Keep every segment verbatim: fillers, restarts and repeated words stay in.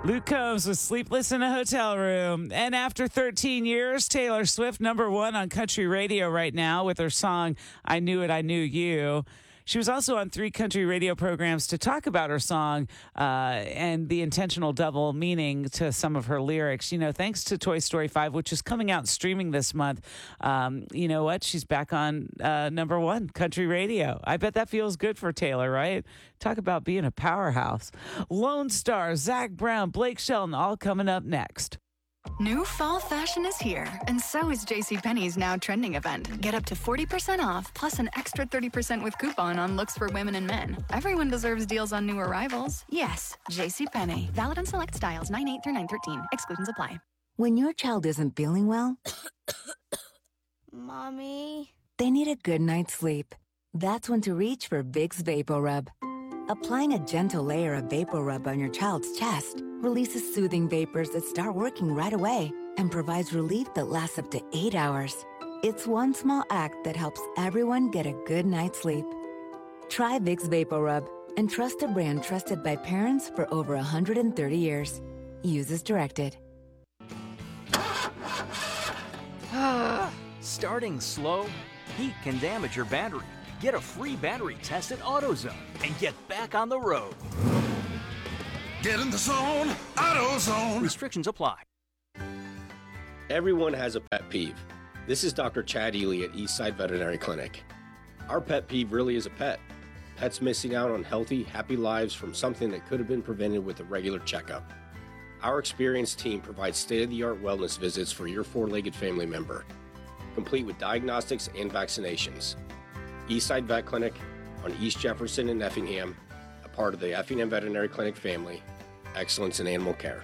Luke Combs was Sleepless in a Hotel Room. And after thirteen years, Taylor Swift, number one on country radio right now with her song, I Knew It, I Knew You. She was also on three country radio programs to talk about her song uh, and the intentional double meaning to some of her lyrics. You know, thanks to Toy Story five, which is coming out streaming this month, um, you know what? She's back on uh, number one country radio. I bet that feels good for Taylor, right? Talk about being a powerhouse. Lone Star, Zach Brown, Blake Shelton, all coming up next. New fall fashion is here, and so is JCPenney's now trending event. Get up to forty percent off, plus an extra thirty percent with coupon on looks for women and men. Everyone deserves deals on new arrivals. Yes, JCPenney. Valid on select styles nine eight through nine thirteen. Exclusions apply. When your child isn't feeling well, Mommy, they need a good night's sleep. That's when to reach for Vicks VapoRub. Applying a gentle layer of VapoRub on your child's chest releases soothing vapors that start working right away and provides relief that lasts up to eight hours. It's one small act that helps everyone get a good night's sleep. Try Vicks VapoRub and trust a brand trusted by parents for over one hundred thirty years. Use as directed. Starting slow? Heat can damage your battery. Get a free battery test at AutoZone and get back on the road. Get in the zone, AutoZone. Restrictions apply. Everyone has a pet peeve. This is Doctor Chad Ely at Eastside Veterinary Clinic. Our pet peeve really is a pet. Pets missing out on healthy, happy lives from something that could have been prevented with a regular checkup. Our experienced team provides state-of-the-art wellness visits for your four-legged family member, complete with diagnostics and vaccinations. Eastside Vet Clinic on East Jefferson in Effingham, a part of the Effingham Veterinary Clinic family. Excellence in animal care.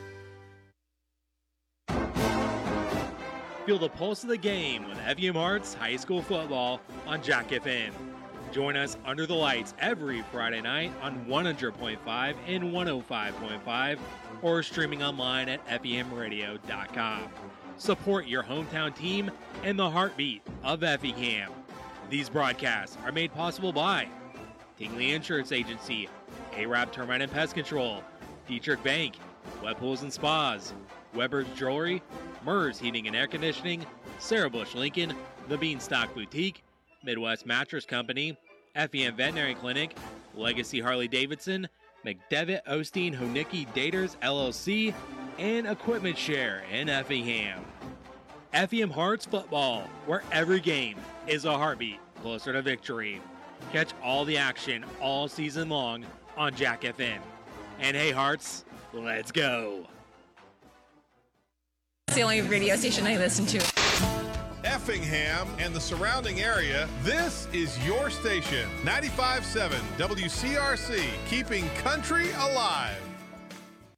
Feel the pulse of the game with Effingham Hearts High School Football on Jack F M. Join us under the lights every Friday night on one hundred point five and one oh five point five or streaming online at effingham radio dot com. Support your hometown team and the heartbeat of Effingham. These broadcasts are made possible by Tingley Insurance Agency, A-Rab Termite and Pest Control, Dietrich Bank, Web Pools and Spas, Weber's Jewelry, Mers Heating and Air Conditioning, Sarah Bush Lincoln, The Beanstalk Boutique, Midwest Mattress Company, Effingham Veterinary Clinic, Legacy Harley Davidson, McDevitt Osteen Honicki Daters L L C, and Equipment Share in Effingham. Effingham Hearts Football, where every game is a heartbeat closer to victory. Catch all the action all season long on Jack F M. And hey, Hearts, let's go. It's the only radio station I listen to. Effingham and the surrounding area, this is your station. ninety-five point seven W C R C, keeping country alive.